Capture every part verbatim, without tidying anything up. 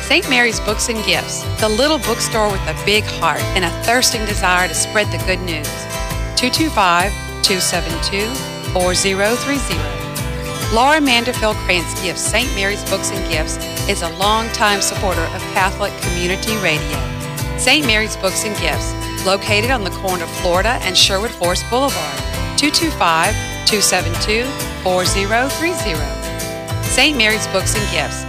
Saint Mary's Books and Gifts, the little bookstore with a big heart and a thirsting desire to spread the good news. two two five, two seven two, four zero three zero. Laura Manderfield Krantz Gifts Saint Mary's Books and Gifts is a longtime supporter of Catholic Community Radio. Saint Mary's Books and Gifts, located on the corner of Florida and Sherwood Forest Boulevard, two two five, two seven two, four zero three zero. Saint Mary's Books and Gifts.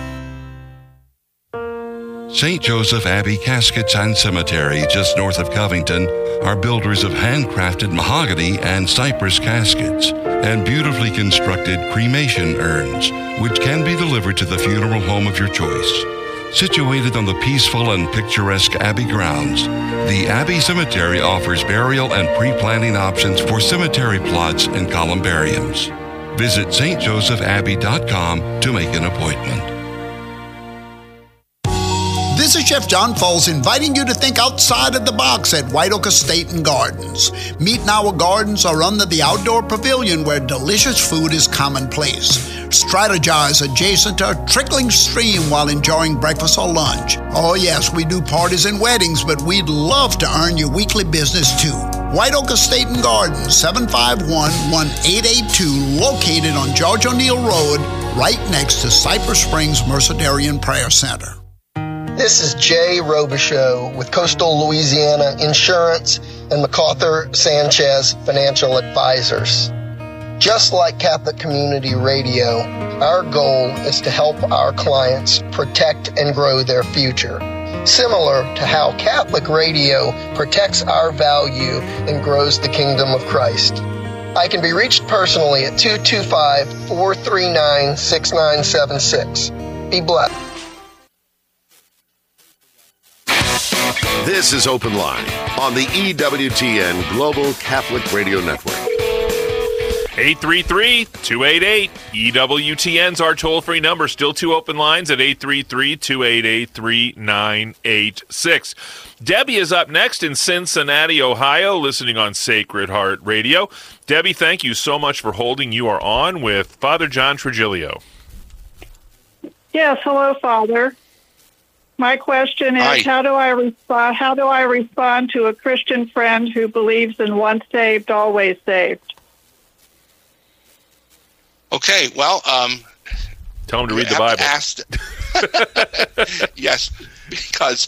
Saint Joseph Abbey Caskets and Cemetery, just north of Covington, are builders of handcrafted mahogany and cypress caskets and beautifully constructed cremation urns, which can be delivered to the funeral home of your choice. Situated on the peaceful and picturesque Abbey grounds, the Abbey Cemetery offers burial and pre-planning options for cemetery plots and columbariums. Visit s t joseph abbey dot com to make an appointment. This is Chef John Foles inviting you to think outside of the box at White Oak Estate and Gardens. Meet and Our Gardens are under the outdoor pavilion where delicious food is commonplace. Strategize adjacent to a trickling stream while enjoying breakfast or lunch. Oh yes, we do parties and weddings, but we'd love to earn your weekly business too. White Oak Estate and Gardens, seven five one, one eight eight two, located on George O'Neill Road, right next to Cypress Springs Mercedarian Prayer Center. This is Jay Robichaux with Coastal Louisiana Insurance and MacArthur Sanchez Financial Advisors. Just like Catholic Community Radio, our goal is to help our clients protect and grow their future, similar to how Catholic Radio protects our value and grows the kingdom of Christ. I can be reached personally at two two five, four three nine, six nine seven six. Be blessed. This is Open Line on the E W T N Global Catholic Radio Network. eight three three, two eight eight, E W T N's our toll-free number. Still two open lines at eight three three, two eight eight, three nine eight six. Debbie is up next in Cincinnati, Ohio, listening on Sacred Heart Radio. Debbie, thank you so much for holding. You are on with Father John Trigilio. Yes, hello, Father. My question is, Hi. how do I respond? How do I respond to a Christian friend who believes in once saved, always saved? Okay, well, um, tell him to read the have Bible. Asked, yes, because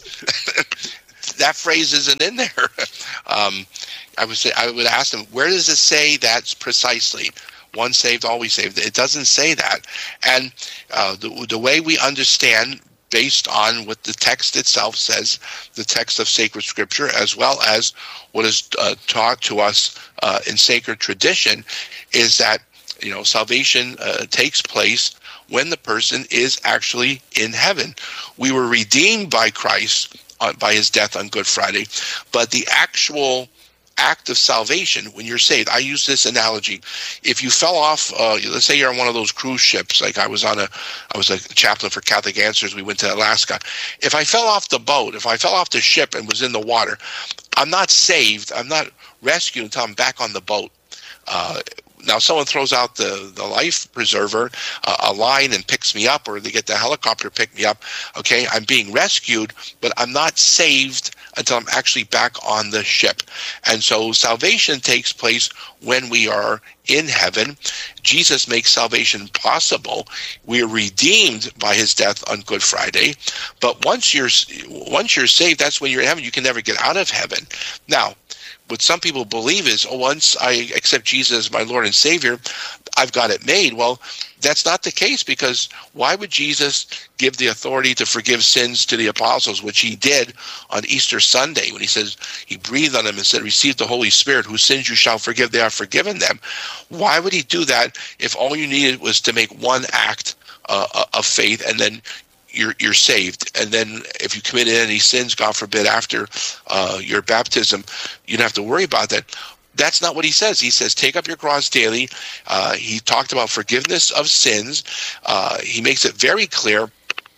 that phrase isn't in there. Um, I would say I would ask them, where does it say that's precisely? Once saved, always saved. It doesn't say that, and uh, the the way we understand, based on what the text itself says, the text of sacred scripture, as well as what is uh, taught to us uh, in sacred tradition, is that, you know, salvation uh, takes place when the person is actually in heaven. We were redeemed by Christ uh, by his death on Good Friday, but the actual act of salvation, when you're saved, I use this analogy. If you fell off, uh, let's say you're on one of those cruise ships, like I was on a, I was a chaplain for Catholic Answers. We went to Alaska. If I fell off the boat, if I fell off the ship and was in the water, I'm not saved. I'm not rescued until I'm back on the boat. Uh, Now, someone throws out the, the life preserver, uh, a line, and picks me up, or they get the helicopter to pick me up. Okay, I'm being rescued, but I'm not saved until I'm actually back on the ship. And so salvation takes place when we are in heaven. Jesus makes salvation possible. We are redeemed by his death on Good Friday. But once you're once you're saved, that's when you're in heaven. You can never get out of heaven. Now, what some people believe is, oh, once I accept Jesus as my Lord and Savior, I've got it made. Well, that's not the case, because why would Jesus give the authority to forgive sins to the apostles, which he did on Easter Sunday when he says, he breathed on them and said, receive the Holy Spirit, whose sins you shall forgive, they are forgiven them. Why would he do that if all you needed was to make one act uh, of faith, and then You're, you're saved? And then if you committed any sins, God forbid, after uh, your baptism, you don't have to worry about that. That's not what he says. He says, take up your cross daily. Uh, he talked about forgiveness of sins. Uh, he makes it very clear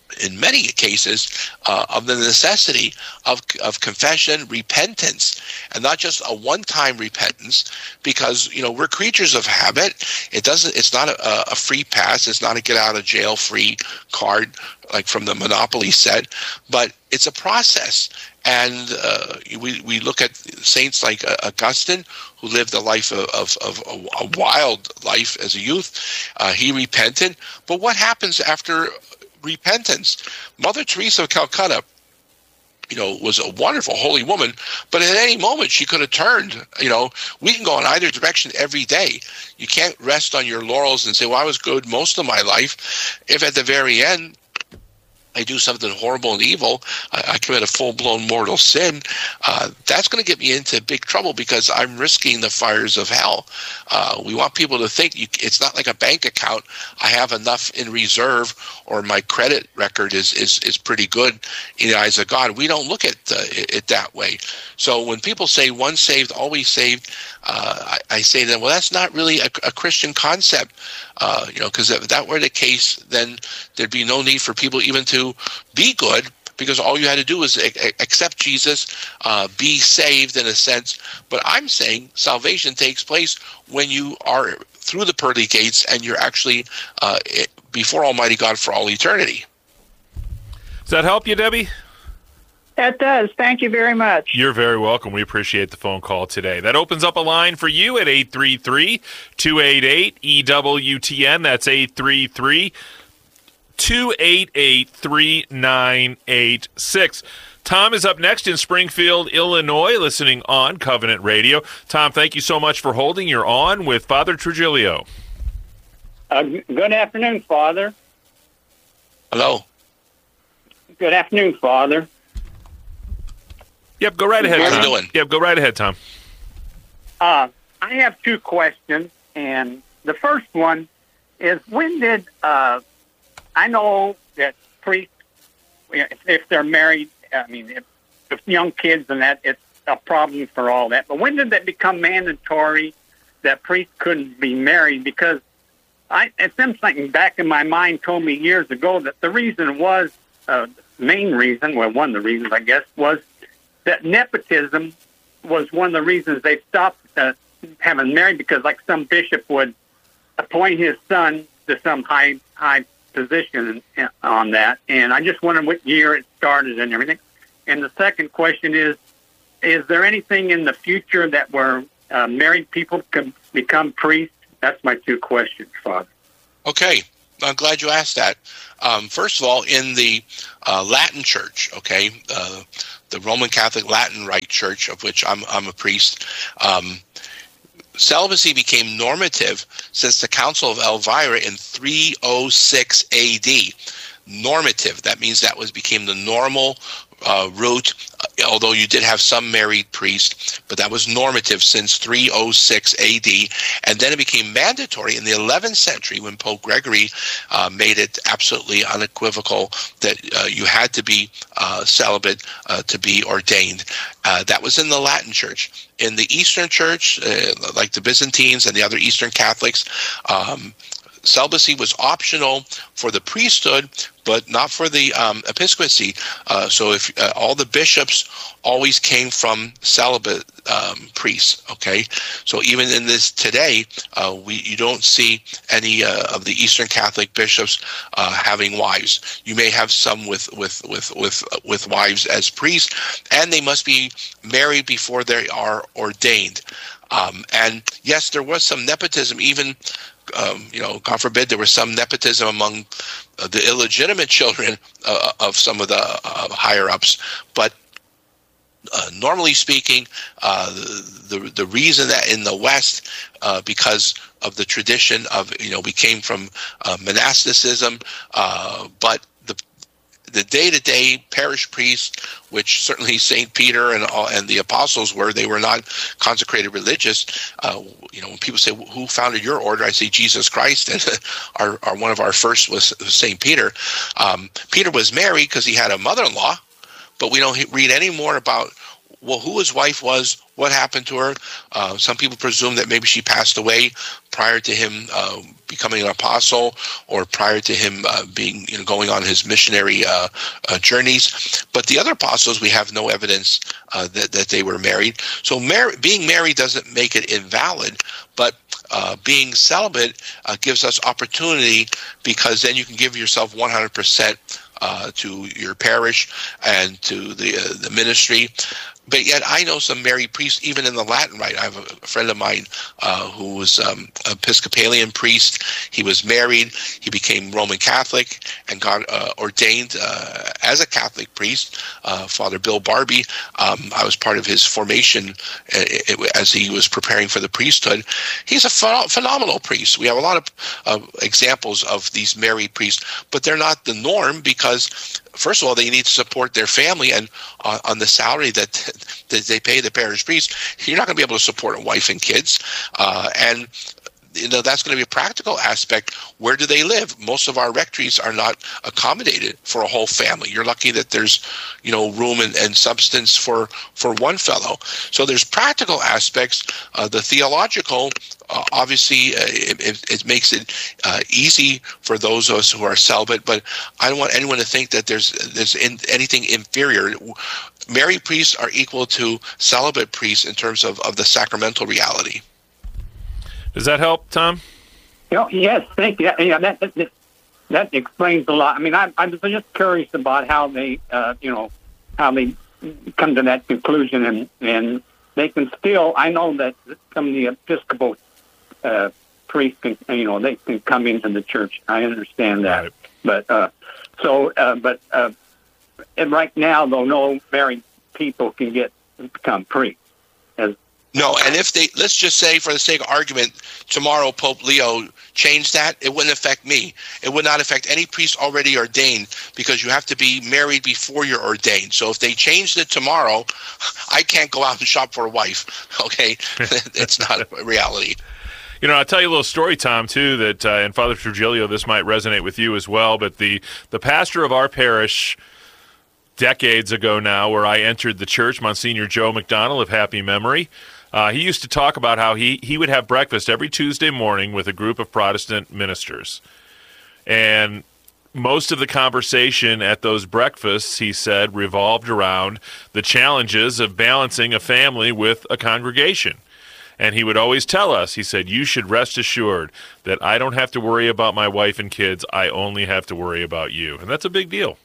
in many cases, uh, of the necessity of of confession, repentance, and not just a one-time repentance, because you know we're creatures of habit. It doesn't. It's not a, a free pass. It's not a get-out-of-jail-free card like from the Monopoly set, but it's a process. And uh, we we look at saints like uh, Augustine, who lived a life of, of, of a, a wild life as a youth. Uh, he repented, but what happens after repentance? Mother Teresa of Calcutta, you know, was a wonderful holy woman, but at any moment she could have turned. You know, we can go in either direction every day. You can't rest on your laurels and say, well, I was good most of my life, if at the very end I do something horrible and evil, I, I commit a full-blown mortal sin, uh, that's going to get me into big trouble because I'm risking the fires of hell. Uh, we want people to think you, it's not like a bank account. I have enough in reserve, or my credit record is is, is pretty good in the eyes of God. We don't look at uh, it, it that way. So when people say once saved, always saved, uh, I, I say to them, well, that's not really a, a Christian concept. Uh, you know, because if that were the case, then there'd be no need for people even to be good, because all you had to do was a- accept Jesus, uh, be saved in a sense. But I'm saying salvation takes place when you are through the pearly gates and you're actually uh, before Almighty God for all eternity. Does that help you, Debbie? That does. Thank you very much. You're very welcome. We appreciate the phone call today. That opens up a line for you at eight three three, two eight eight, E W T N. That's eight three three, two eight eight, three nine eight six. Tom is up next in Springfield, Illinois, listening on Covenant Radio. Tom, thank you so much for holding. You're on with Father Trujillo. Uh, good afternoon, Father. Hello. Good afternoon, Father. Yep, go right ahead, How Tom. you doing? Yep, go right ahead, Tom. Uh, I have two questions, and the first one is, when did, uh, I know that priests, if, if they're married, I mean, if, if young kids and that, it's a problem for all that, but when did that become mandatory that priests couldn't be married? Because I, it seems something back in my mind told me years ago that the reason was, uh, main reason, well, one of the reasons, I guess, was that nepotism was one of the reasons they stopped uh, having married, because like some bishop would appoint his son to some high high position on that. And I just wondered what year it started and everything. And the second question is, is there anything in the future that where uh, married people can become priests? That's my two questions, Father. Okay. I'm glad you asked that. Um, first of all, in the uh, Latin Church, okay, uh, the Roman Catholic Latin Rite Church, of which I'm, I'm a priest, um, celibacy became normative since the Council of Elvira in three oh six A D. Normative. That means that was became the normal uh, route, uh, although you did have some married priests, but that was normative since three oh six A D. And then it became mandatory in the eleventh century when Pope Gregory uh, made it absolutely unequivocal that uh, you had to be uh, celibate uh, to be ordained. Uh, that was in the Latin Church. In the Eastern Church, uh, like the Byzantines and the other Eastern Catholics, um, celibacy was optional for the priesthood, but not for the um, episcopacy. Uh, so if uh, all the bishops always came from celibate um, priests, okay? So even in this today, uh, we you don't see any uh, of the Eastern Catholic bishops uh, having wives. You may have some with with with with with wives as priests, and they must be married before they are ordained. Um, and yes, there was some nepotism, even. Um, you know, God forbid, there was some nepotism among uh, the illegitimate children uh, of some of the uh, higher ups. But uh, normally speaking, uh, the, the the reason that in the West, uh, because of the tradition of, you know, we came from uh, monasticism, uh, but the the day-to-day parish priest, which certainly Saint Peter and all, and the apostles were, they were not consecrated religious. Uh, you know, when people say, who founded your order? I say Jesus Christ, and our, our one of our first was Saint Peter. Um, Peter was married because he had a mother-in-law, but we don't read any more about well, who his wife was, what happened to her. Uh, some people presume that maybe she passed away prior to him uh, becoming an apostle, or prior to him uh, being, you know, going on his missionary uh, uh, journeys. But the other apostles, we have no evidence uh, that that they were married. So mar- being married doesn't make it invalid, but uh, being celibate uh, gives us opportunity, because then you can give yourself one hundred percent uh, to your parish and to the uh, the ministry. But yet I know some married priests, even in the Latin Rite. I have a friend of mine uh, who was um, an Episcopalian priest. He was married. He became Roman Catholic and got uh, ordained uh, as a Catholic priest. Uh, Father Bill Barbie. Um, I was part of his formation uh, it, as he was preparing for the priesthood. He's a ph- phenomenal priest. We have a lot of uh, examples of these married priests, but they're not the norm, because first of all, they need to support their family, and uh, on the salary that, that they pay the parish priest, you're not going to be able to support a wife and kids. Uh, and you know, that's going to be a practical aspect. Where do they live? Most of our rectories are not accommodated for a whole family. You're lucky that there's, you know, room and, and substance for, for one fellow. So there's practical aspects. Uh, the theological, uh, obviously, uh, it, it, it makes it uh, easy for those of us who are celibate. But I don't want anyone to think that there's there's in, anything inferior. Married priests are equal to celibate priests in terms of, of the sacramental reality. Does that help, Tom? You know, yes, thank you. Yeah, that, that that explains a lot. I mean, I, I'm just curious about how they, uh, you know, how they come to that conclusion, and, and they can still. I know that some of the Episcopal uh, priests can, you know, they can come into the church. I understand that, Right. but uh, so, uh, but uh, and right now, though, no married people can get become priests. As No, and if they, let's just say for the sake of argument, tomorrow Pope Leo changed that, it wouldn't affect me. It would not affect any priest already ordained, because you have to be married before you're ordained. So if they changed it tomorrow, I can't go out and shop for a wife, okay? It's not a reality. You know, I'll tell you a little story, Tom, too, that, uh, and Father Trujillo, this might resonate with you as well, but the, the pastor of our parish decades ago now, where I entered the church, Monsignor Joe McDonald of happy memory, Uh, he used to talk about how he, he would have breakfast every Tuesday morning with a group of Protestant ministers. And most of the conversation at those breakfasts, he said, revolved around the challenges of balancing a family with a congregation. And he would always tell us, he said, you should rest assured that I don't have to worry about my wife and kids. I only have to worry about you. And that's a big deal.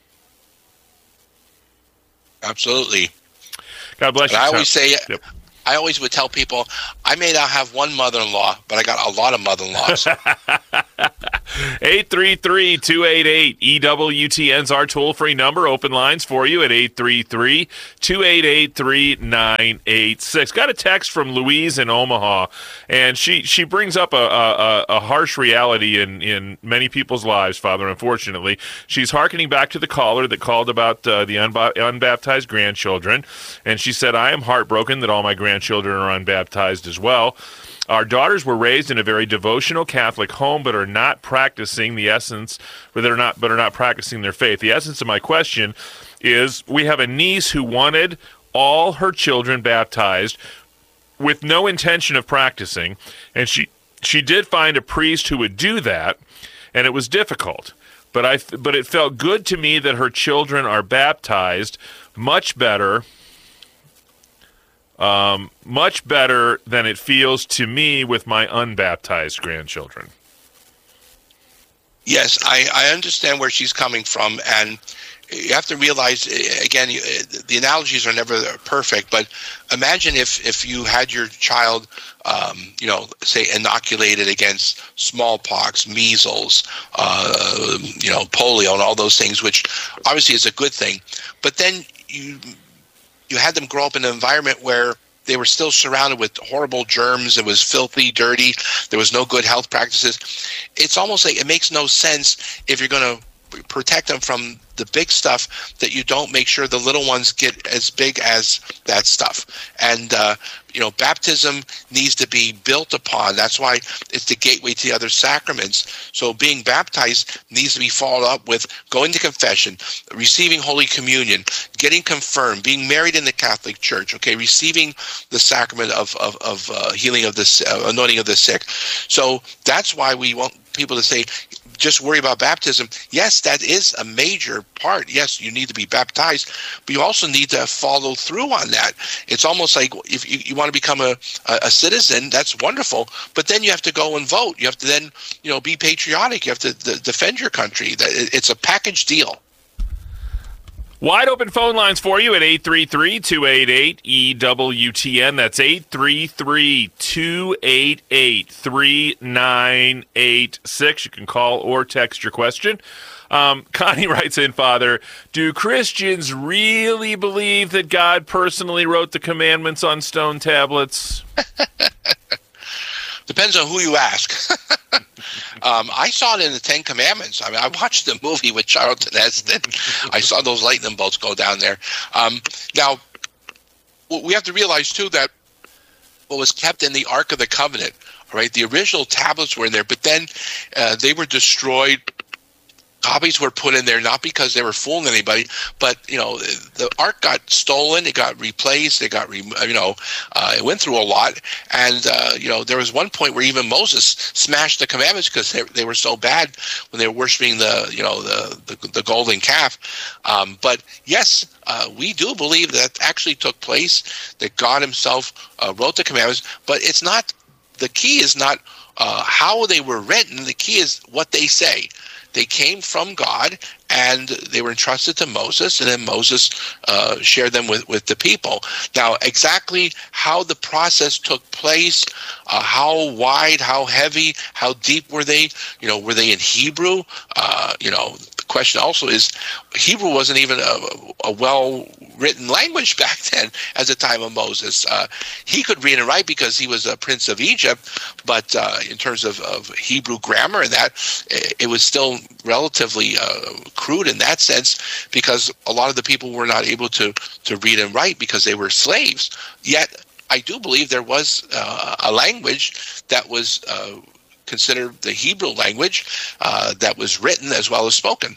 Absolutely. God bless you. And I always say, yep. I always would tell people, I may not have one mother-in-law, but I got a lot of mother-in-laws. eight three three, two eight eight, E W T N's our toll-free number. Open lines for you at eight three three, two eight eight, three nine eight six. Got a text from Louise in Omaha, and she, she brings up a, a, a harsh reality in, in many people's lives, Father, unfortunately. She's hearkening back to the caller that called about uh, the unba- unbaptized grandchildren, and she said, I am heartbroken that all my grandchildren are unbaptized as well. Our daughters were raised in a very devotional Catholic home, but are not practicing the essence, but they're not, but are not practicing their faith. The essence of my question is: we have a niece who wanted all her children baptized with no intention of practicing, and she she did find a priest who would do that, and it was difficult. But I, but it felt good to me that her children are baptized, much better. Um, much better than it feels to me with my unbaptized grandchildren. Yes, I, I understand where she's coming from, and you have to realize, again, you, the analogies are never perfect, but imagine if, if you had your child, um, you know, say inoculated against smallpox, measles, uh, you know, polio, and all those things, which obviously is a good thing, but then you... you had them grow up in an environment where they were still surrounded with horrible germs. It was filthy, dirty. There was no good health practices. It's almost like it makes no sense if you're going to protect them from the big stuff, that you don't make sure the little ones get as big as that stuff. And, uh, you know, baptism needs to be built upon. That's why it's the gateway to the other sacraments. So being baptized needs to be followed up with going to confession, receiving Holy Communion, getting confirmed, being married in the Catholic Church, okay, receiving the sacrament of, of, of uh, healing of the uh, anointing of the sick. So that's why we want people to say, just worry about baptism. Yes, that is a major part. Yes, you need to be baptized, but you also need to follow through on that. It's almost like if you, you want to become a, a citizen, that's wonderful, but then you have to go and vote. You have to then, you know, be patriotic. You have to d- defend your country. It's a package deal. Wide open phone lines for you at eight three three, two eight eight, E W T N. That's eight three three, two eight eight, three nine eight six. You can call or text your question. Um, Connie writes in, Father, do Christians really believe that God personally wrote the commandments on stone tablets? Depends on who you ask. um, I saw it in the Ten Commandments. I mean, I watched the movie with Charlton Heston. I saw those lightning bolts go down there. Um, now, we have to realize, too, that what was kept in the Ark of the Covenant, all right, the original tablets were in there, but then uh, they were destroyed. Copies were put in there not because they were fooling anybody, but you know the ark got stolen, it got replaced, it got re- you know uh, it went through a lot, and uh, you know there was one point where even Moses smashed the commandments because they, they were so bad when they were worshiping the you know the the, the golden calf. Um, but yes, uh, we do believe that actually took place, that God Himself uh, wrote the commandments, but it's not. The key is not uh, how they were written. The key is what they say. They came from God, and they were entrusted to Moses, and then Moses uh, shared them with, with the people. Now, exactly how the process took place, uh, how wide, how heavy, how deep were they? You know, were they in Hebrew? Uh, you know, the question also is, Hebrew wasn't even a, a well-written language back then at the time of Moses. Uh, he could read and write because he was a prince of Egypt, but uh, in terms of, of Hebrew grammar and that, it, it was still relatively uh, crude in that sense, because a lot of the people were not able to, to read and write because they were slaves. Yet, I do believe there was uh, a language that was uh, considered the Hebrew language uh, that was written as well as spoken.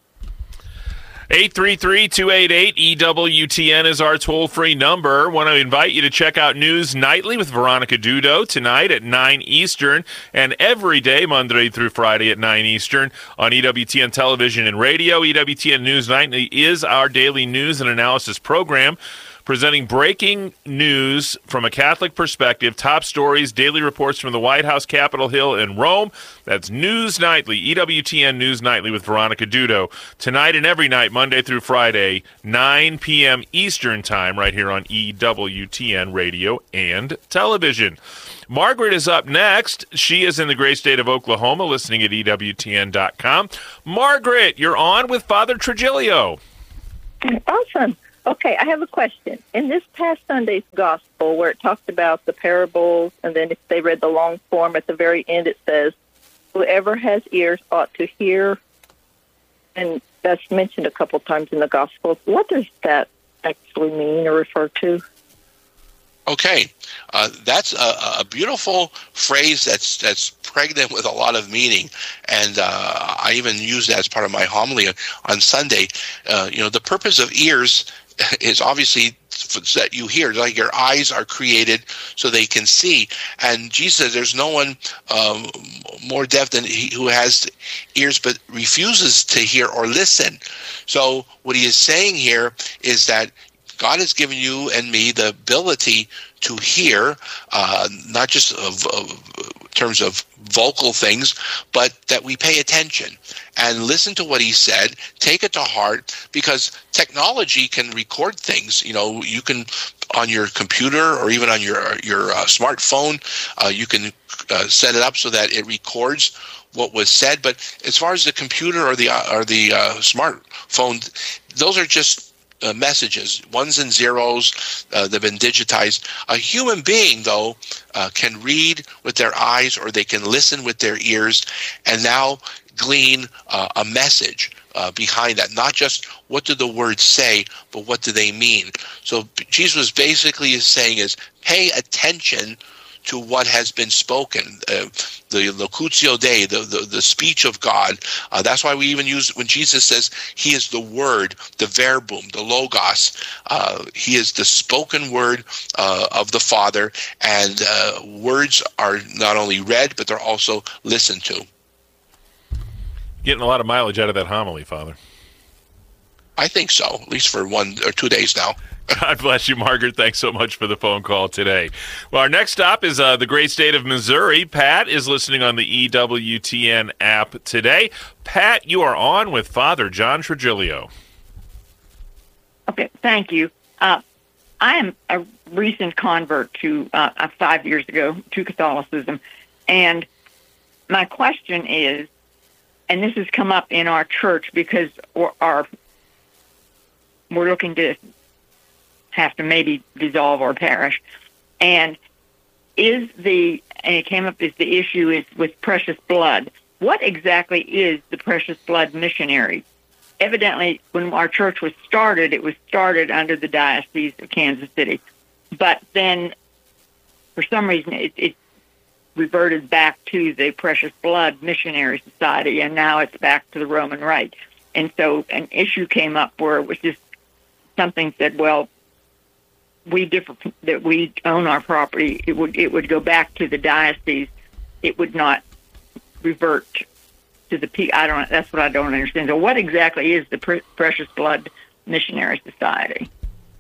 eight three three, two eight eight, E W T N is our toll-free number. Want to invite you to check out News Nightly with Veronica Dudo tonight at nine Eastern, and every day, Monday through Friday at nine Eastern on E W T N Television and Radio. E W T N News Nightly is our daily news and analysis program, presenting breaking news from a Catholic perspective, top stories, daily reports from the White House, Capitol Hill, and Rome. That's News Nightly, E W T N News Nightly with Veronica Dudo. Tonight and every night, Monday through Friday, nine p.m. Eastern Time, right here on E W T N Radio and Television. Margaret is up next. She is in the great state of Oklahoma, listening at E W T N dot com. Margaret, you're on with Father Trigilio. Awesome. Okay, I have a question. In this past Sunday's gospel, where it talked about the parables, and then if they read the long form at the very end, it says, whoever has ears ought to hear, and that's mentioned a couple times in the gospel. What does that actually mean or refer to? Okay, uh, that's a, a beautiful phrase that's that's pregnant with a lot of meaning, and uh, I even use that as part of my homily on Sunday. Uh, you know, the purpose of ears is obviously that you hear, like your eyes are created so they can see. And Jesus says there's no one um, more deaf than he who has ears but refuses to hear or listen. So what he is saying here is that God has given you and me the ability to hear, uh, not just of, of in terms of vocal things, but that we pay attention and listen to what he said, take it to heart, because technology can record things. You know, you can, on your computer or even on your your uh, smartphone, uh, you can uh, set it up so that it records what was said. But as far as the computer or the uh, or the uh, smartphone, those are just Uh, messages, ones and zeros uh, that have been digitized. A human being, though, uh, can read with their eyes or they can listen with their ears. And now glean uh, a message uh, behind that. Not just what do the words say, but what do they mean. So Jesus basically is saying is pay attention to what has been spoken, uh, the locutio Dei, the, the, the speech of God. Uh, that's why we even use, when Jesus says he is the word, the verbum, the logos, uh, he is the spoken word uh, of the Father, and uh, words are not only read, but they're also listened to. Getting a lot of mileage out of that homily, Father. I think so, at least for one or two days now. God bless you, Margaret. Thanks so much for the phone call today. Well, our next stop is uh, the great state of Missouri. Pat is listening on the E W T N app today. Pat, you are on with Father John Trigilio. Okay, thank you. Uh, I am a recent convert to, uh, five years ago, to Catholicism. And my question is, and this has come up in our church because our, we're looking to have to maybe dissolve our parish. And is the, and it came up as the issue is with precious blood. What exactly is the precious blood missionary? Evidently, when our church was started, it was started under the Diocese of Kansas City. But then, for some reason, it, it reverted back to the Precious Blood Missionary Society, and now it's back to the Roman Rite. And so an issue came up where it was just something said, well, we differ, that we own our property. It would it would go back to the diocese. It would not revert to the P. I don't. That's what I don't understand. So, what exactly is the Pre- Precious Blood Missionary Society?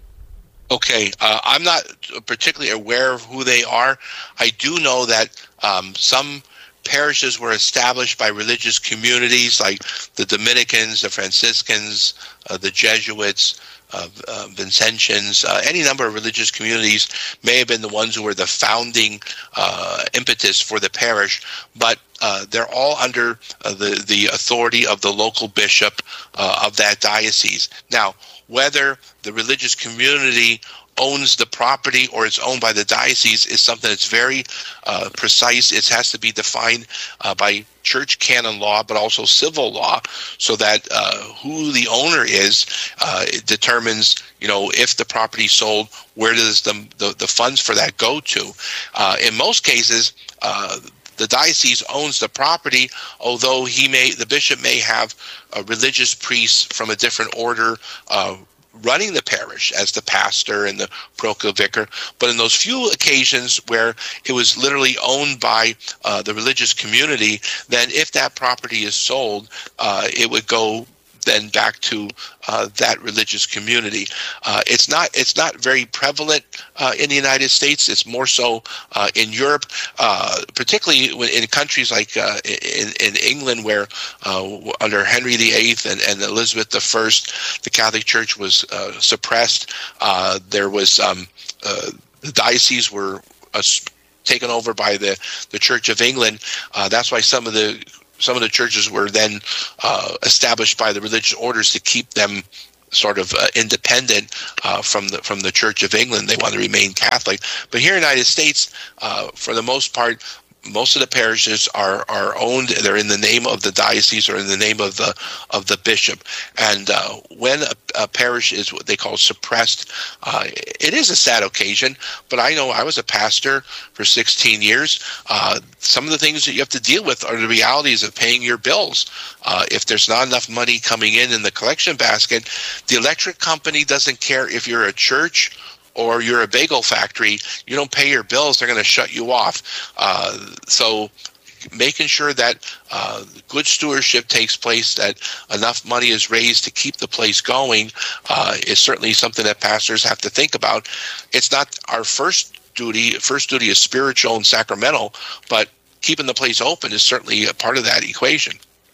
Okay, uh, I'm not particularly aware of who they are. I do know that um, some parishes were established by religious communities like the Dominicans, the Franciscans, uh, the Jesuits, uh, uh, Vincentians. Uh, any number of religious communities may have been the ones who were the founding uh, impetus for the parish, but uh, they're all under uh, the, the authority of the local bishop uh, of that diocese. Now, whether the religious community owns the property or it's owned by the diocese is something that's very uh, precise. It has to be defined uh, by church canon law, but also civil law, so that uh, who the owner is uh, it determines, you know, if the property is sold, where does the, the, the funds for that go to? Uh, in most cases, uh, the diocese owns the property, although he may, the bishop may have a religious priest from a different order uh, running the parish as the pastor and the parochial vicar. But in those few occasions where it was literally owned by uh, the religious community, then if that property is sold, uh, it would go then back to uh, that religious community. Uh, it's not it's not very prevalent uh, in the United States. It's more so uh, in Europe, uh, particularly in countries like uh, in, in England, where uh, under Henry the Eighth and, and Elizabeth the First, the Catholic Church was uh, suppressed. Uh, there was um, uh, the dioceses were uh, taken over by the, the Church of England. Uh, that's why some of the Some of the churches were then uh, established by the religious orders to keep them sort of uh, independent uh, from the from the Church of England. They want to remain Catholic. But here in the United States, uh, for the most part, most of the parishes are, are owned. They're in the name of the diocese or in the name of the of the bishop. And uh, when a, a parish is what they call suppressed, uh, it is a sad occasion. But I know I was a pastor for sixteen years. Uh, some of the things that you have to deal with are the realities of paying your bills. Uh, if there's not enough money coming in in the collection basket, the electric company doesn't care if you're a church or you're a bagel factory. You don't pay your bills, they're going to shut you off. Uh, so making sure that uh, good stewardship takes place, that enough money is raised to keep the place going, uh, is certainly something that pastors have to think about. It's not our first duty. First duty is spiritual and sacramental, but keeping the place open is certainly a part of that equation.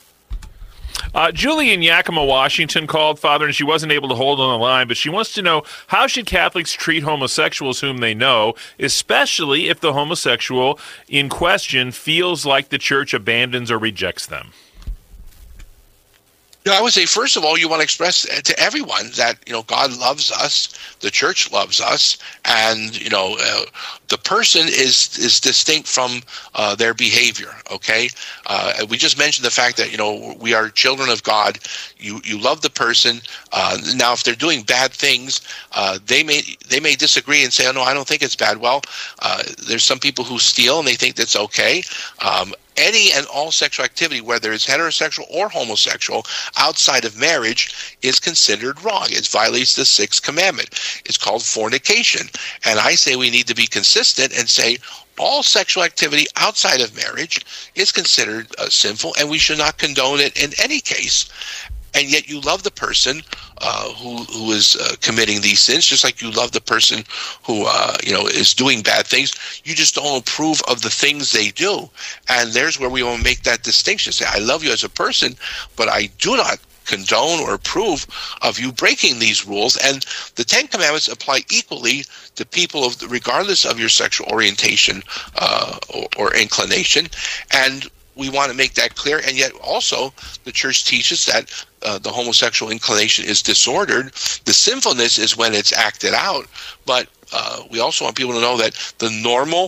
Uh, Julie in Yakima, Washington called, Father, and she wasn't able to hold on the line, but she wants to know, how should Catholics treat homosexuals whom they know, especially if the homosexual in question feels like the church abandons or rejects them? You know, I would say, first of all, you want to express to everyone that, you know, God loves us, the church loves us, and, you know, uh, the person is is distinct from uh, their behavior, okay? Uh, we just mentioned the fact that, you know, we are children of God. You you love the person. Uh, now, if they're doing bad things, uh, they may they may disagree and say, oh, no, I don't think it's bad. Well, uh, there's some people who steal and they think that's okay. Um, Any and all sexual activity, whether it's heterosexual or homosexual, outside of marriage is considered wrong. It violates the sixth commandment. It's called fornication. And I say we need to be consistent and say all sexual activity outside of marriage is considered uh, sinful, and we should not condone it in any case. And yet you love the person uh, who who is uh, committing these sins, just like you love the person who uh, you know is doing bad things. You just don't approve of the things they do. And there's where we want to make that distinction. Say, I love you as a person, but I do not condone or approve of you breaking these rules. And the Ten Commandments apply equally to people of regardless of your sexual orientation uh, or, or inclination. And we want to make that clear, and yet also the church teaches that uh, the homosexual inclination is disordered. The sinfulness is when it's acted out, but uh, we also want people to know that the normal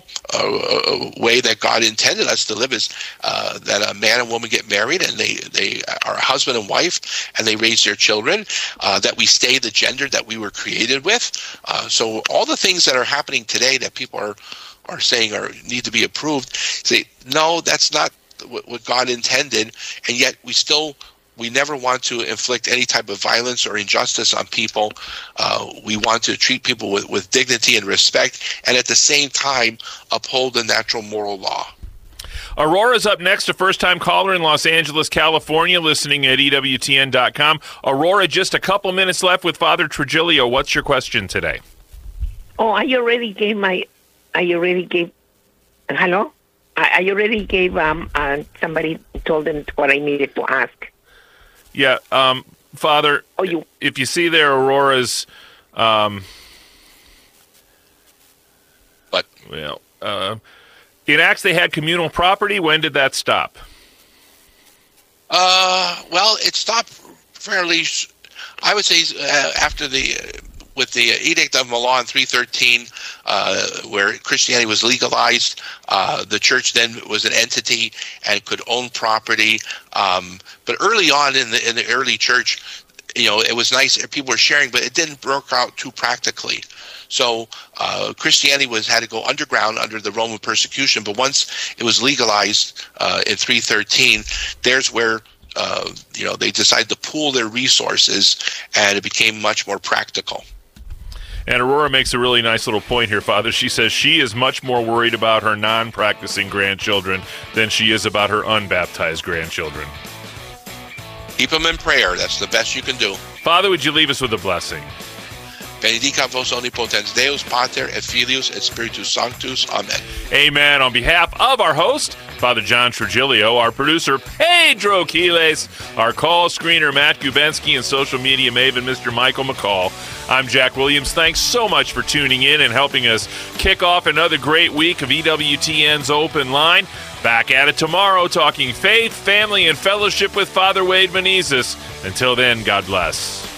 uh, way that God intended us to live is uh, that a man and woman get married, and they, they are a husband and wife, and they raise their children, uh, that we stay the gender that we were created with. Uh, so all the things that are happening today that people are, are saying are need to be approved, say, no, that's not what God intended, and yet we still we never want to inflict any type of violence or injustice on people. Uh, we want to treat people with, with dignity and respect, and at the same time uphold the natural moral law. Aurora's up next, a first-time caller in Los Angeles, California, listening at E W T N dot com. Aurora, just a couple minutes left with Father Trujillo. What's your question today? Oh, I already gave my. I already gave. Hello. I already gave um uh, somebody told them what I needed to ask. Yeah, um, Father. Oh, you. If you see there, Aurora's. Um, what? Well, uh, in Acts they had communal property. When did that stop? Uh, well, it stopped fairly. I would say uh, after the. Uh, with the Edict of Milan in three thirteen, uh, where Christianity was legalized, uh, the church then was an entity and could own property. Um, but early on in the in the early church, you know, it was nice, people were sharing, but it didn't work out too practically. So uh, Christianity was had to go underground under the Roman persecution. But once it was legalized uh, in three thirteen, there's where uh, you know they decided to pool their resources, and it became much more practical. And Aurora makes a really nice little point here, Father. She says she is much more worried about her non-practicing grandchildren than she is about her unbaptized grandchildren. Keep them in prayer. That's the best you can do. Father, would you leave us with a blessing? Benedicat vos omnipotens Deus, Pater, et Filius, et Spiritus Sanctus. Amen. Amen. On behalf of our host, Father John Trujillo, our producer, Pedro Quiles, our call screener, Matt Gubensky, and social media maven, Mister Michael McCall, I'm Jack Williams. Thanks so much for tuning in and helping us kick off another great week of E W T N's Open Line. Back at it tomorrow, talking faith, family, and fellowship with Father Wade Menezes. Until then, God bless.